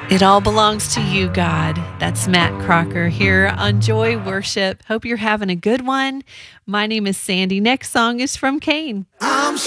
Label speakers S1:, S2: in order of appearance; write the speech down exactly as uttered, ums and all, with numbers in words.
S1: It all belongs to you, God. That's Matt Crocker here on Joy Worship. Hope you're having a good one. My name is Sandy. Next song is from Kane.
S2: I'm